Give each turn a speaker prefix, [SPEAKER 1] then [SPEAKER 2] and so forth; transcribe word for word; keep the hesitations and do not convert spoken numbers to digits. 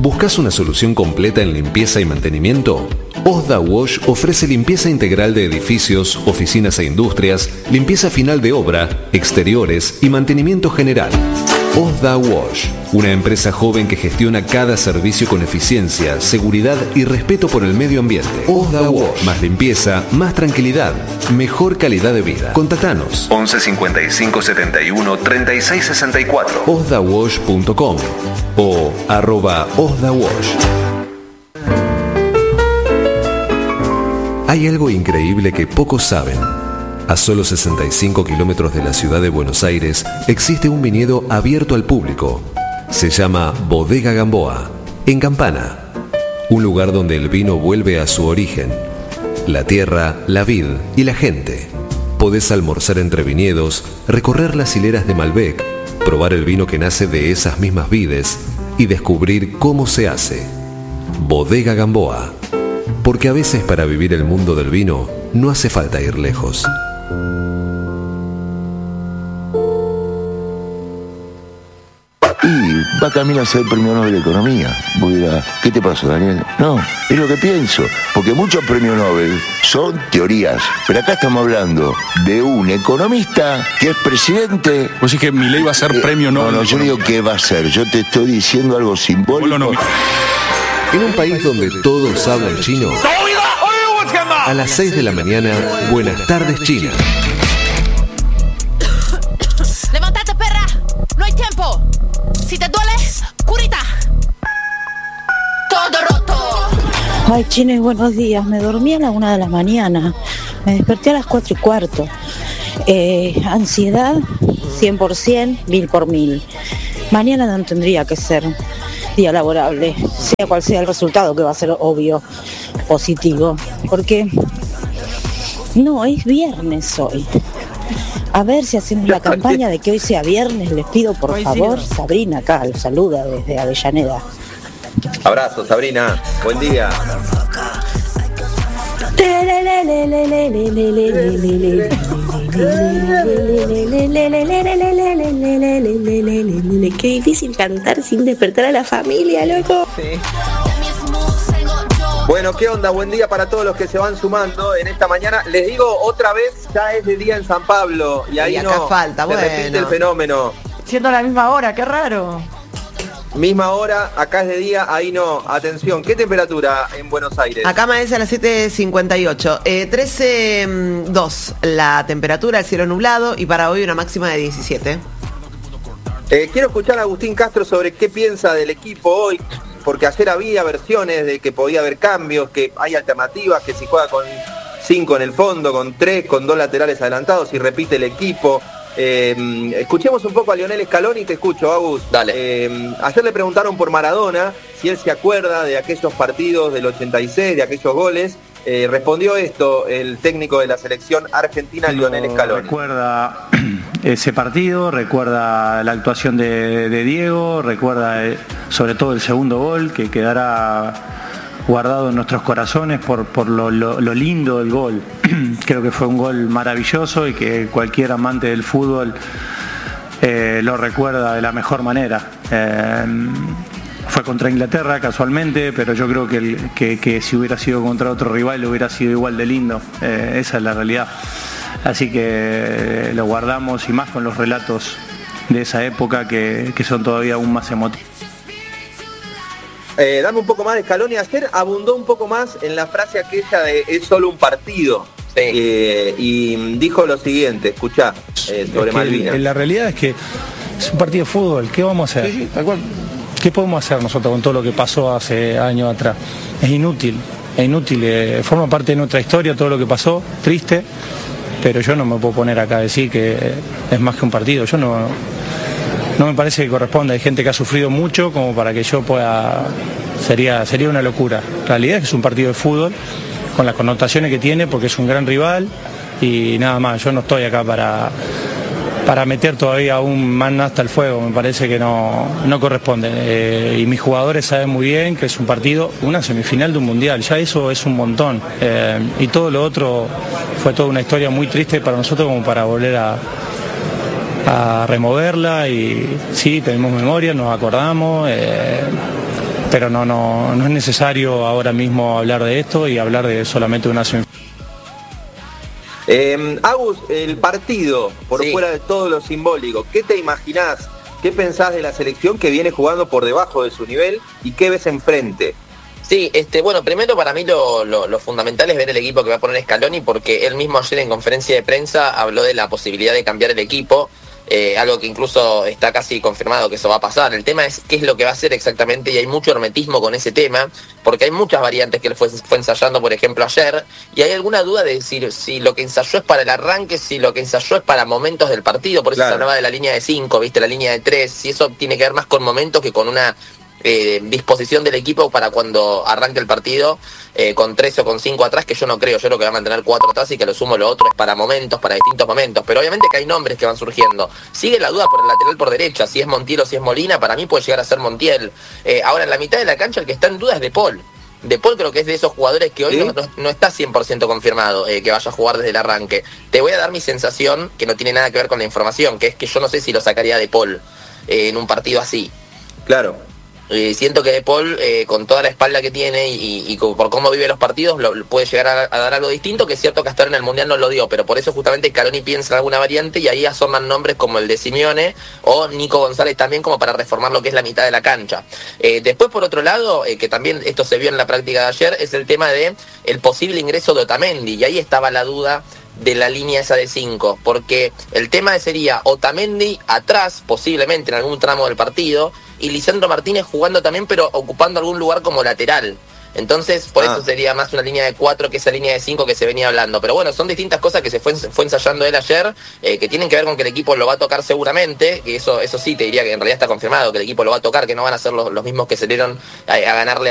[SPEAKER 1] ¿Buscas una solución completa en limpieza y mantenimiento? Osda Wash ofrece limpieza integral de edificios, oficinas e industrias, limpieza final de obra, exteriores y mantenimiento general. Osda Wash, una empresa joven que gestiona cada servicio con eficiencia, seguridad y respeto por el medio ambiente. Osda Wash, más limpieza, más tranquilidad, mejor calidad de vida. Contactanos once cincuenta y cinco setenta y uno treinta y seis sesenta y cuatro osda wash punto com o arroba Osda Wash. Hay algo increíble que pocos saben. A solo sesenta y cinco kilómetros de la ciudad de Buenos Aires existe un viñedo abierto al público. Se llama Bodega Gamboa, en Campana. Un lugar donde el vino vuelve a su origen. La tierra, la vid y la gente. Podés almorzar entre viñedos, recorrer las hileras de Malbec, probar el vino que nace de esas mismas vides y descubrir cómo se hace. Bodega Gamboa. Porque a veces para vivir el mundo del vino no hace falta ir lejos.
[SPEAKER 2] Y va camino a ser premio Nobel de Economía. Voy a... ¿Qué te pasa, Daniel? No, es lo que pienso. Porque muchos premios Nobel son teorías. Pero acá estamos hablando de un economista que es presidente...
[SPEAKER 3] ¿Vos decís que Milei va a ser
[SPEAKER 2] eh,
[SPEAKER 3] premio Nobel?
[SPEAKER 2] No, no, yo digo que va a ser. Yo te estoy diciendo algo simbólico.
[SPEAKER 3] No.
[SPEAKER 1] En un país donde todos hablan chino, a las seis de la mañana, Buenas tardes China.
[SPEAKER 4] ¡Levántate, perra! ¡No hay tiempo! Si te duele, curita. Todo roto.
[SPEAKER 5] Ay, Chines, buenos días. Me dormí a la una de la mañana. Me desperté a las cuatro y cuarto. Eh, ansiedad, cien por ciento, mil por mil. Mañana no tendría que ser día laborable, sea cual sea el resultado, que va a ser obvio, positivo. Porque no, es viernes hoy. A ver si hacemos la campaña de que hoy sea viernes. Les pido por favor, Sabrina acá los saluda desde Avellaneda.
[SPEAKER 6] Abrazo, Sabrina, buen día.
[SPEAKER 7] Qué difícil cantar sin despertar a la familia, loco.
[SPEAKER 6] Sí. Bueno, ¿qué onda? Buen día para todos los que se van sumando en esta mañana. Les digo otra vez, ya es de día en San Pablo y ahí y acá no falta, se bueno. repite el fenómeno.
[SPEAKER 8] Siendo la misma hora, qué raro.
[SPEAKER 6] Misma hora, acá es de día, ahí no. Atención, ¿qué temperatura en Buenos Aires?
[SPEAKER 9] Acá amanece a las siete cincuenta y ocho. Eh, trece coma dos la temperatura, el cielo nublado y para hoy una máxima de diecisiete.
[SPEAKER 6] Eh, quiero escuchar a Agustín Castro sobre qué piensa del equipo hoy, porque ayer había versiones de que podía haber cambios, que hay alternativas, que si juega con cinco en el fondo, con tres, con dos laterales adelantados, y repite el equipo. Eh, escuchemos un poco a Lionel Scaloni, te escucho, Agus.
[SPEAKER 10] Dale.
[SPEAKER 6] Eh, ayer le preguntaron por Maradona, si él se acuerda de aquellos partidos del ochenta y seis, de aquellos goles. Eh, respondió esto el técnico de la selección argentina, Lionel Scaloni.
[SPEAKER 11] Recuerda ese partido, recuerda la actuación de, de Diego, recuerda eh, sobre todo el segundo gol, que quedará guardado en nuestros corazones por, por lo, lo, lo lindo del gol. Creo que fue un gol maravilloso y que cualquier amante del fútbol eh, lo recuerda de la mejor manera. Eh, fue contra Inglaterra casualmente, pero yo creo que, el, que, que si hubiera sido contra otro rival hubiera sido igual de lindo. Eh, esa es la realidad. Así que lo guardamos, y más con los relatos de esa época que, que son todavía aún más emotivos.
[SPEAKER 6] Eh, dame un poco más de Scaloni. Ayer abundó un poco más en la frase aquella de es solo un partido. Sí. Eh, y dijo lo siguiente, escuchá, eh, sobre Malvinas.
[SPEAKER 12] La realidad es que es un partido de fútbol. ¿Qué vamos a hacer? Sí, sí, tal cual. ¿Qué podemos hacer nosotros con todo lo que pasó hace años atrás? Es inútil, es inútil. Eh, forma parte de nuestra historia todo lo que pasó, triste, pero yo no me puedo poner acá a decir que es más que un partido. Yo no... No me parece que corresponda, hay gente que ha sufrido mucho como para que yo pueda, sería, sería una locura. La realidad es que es un partido de fútbol con las connotaciones que tiene porque es un gran rival y nada más. Yo no estoy acá para, para meter todavía aún más hasta el fuego, me parece que no, no corresponde. Eh, y mis jugadores saben muy bien que es un partido, una semifinal de un mundial, ya eso es un montón. Eh, y todo lo otro fue toda una historia muy triste para nosotros como para volver a... a removerla, y sí, tenemos memoria, nos acordamos, eh, pero no, no, no es necesario ahora mismo hablar de esto y hablar de solamente una semifinal.
[SPEAKER 6] Eh, Agus, el partido, por sí. fuera de todo lo simbólico, ¿qué te imaginás? ¿Qué pensás de la selección que viene jugando por debajo de su nivel y qué ves enfrente?
[SPEAKER 3] Sí, este, bueno, primero para mí lo, lo, lo fundamental es ver el equipo que va a poner Scaloni, porque él mismo ayer en conferencia de prensa habló de la posibilidad de cambiar el equipo, eh, algo que incluso está casi confirmado que eso va a pasar. El tema es qué es lo que va a hacer exactamente, y hay mucho hermetismo con ese tema, porque hay muchas variantes que él fue, fue ensayando, por ejemplo, ayer, y hay alguna duda de decir si lo que ensayó es para el arranque, si lo que ensayó es para momentos del partido, por eso claro. se hablaba de la línea de cinco, viste, la línea de tres, si eso tiene que ver más con momentos que con una Eh, disposición del equipo para cuando arranque el partido, eh, con tres o con cinco atrás, que yo no creo, yo creo que va a mantener cuatro atrás y que lo sumo lo otro es para momentos, para distintos momentos, pero obviamente que hay nombres que van surgiendo. Sigue la duda por el lateral por derecha, si es Montiel o si es Molina, para mí puede llegar a ser Montiel. Eh, ahora en la mitad de la cancha el que está en duda es De Paul. De Paul creo que es de esos jugadores que hoy ¿Sí? no, no, no está cien por ciento confirmado eh, que vaya a jugar desde el arranque. Te voy a dar mi sensación, que no tiene nada que ver con la información, que es que yo no sé si lo sacaría De Paul eh, en un partido así.
[SPEAKER 6] Claro.
[SPEAKER 3] Eh, siento que De Paul, eh, con toda la espalda que tiene y, y, y por cómo vive los partidos, lo, puede llegar a, a dar algo distinto, que es cierto que hasta ahora en el Mundial no lo dio, pero por eso justamente Scaloni piensa en alguna variante y ahí asoman nombres como el de Simeone o Nico González también, como para reformar lo que es la mitad de la cancha. Eh, después, por otro lado, eh, que también esto se vio en la práctica de ayer, es el tema de el posible ingreso de Otamendi, y ahí estaba la duda de la línea esa de cinco, porque el tema sería Otamendi atrás, posiblemente en algún tramo del partido, y Lisandro Martínez jugando también, pero ocupando algún lugar como lateral. Entonces, por ah. eso sería más una línea de cuatro que esa línea de cinco que se venía hablando. Pero bueno, son distintas cosas que se fue, fue ensayando él ayer, eh, que tienen que ver con que el equipo lo va a tocar seguramente, que eso, eso sí te diría que en realidad está confirmado, que el equipo lo va a tocar, que no van a ser los, los mismos que salieron a, a ganarle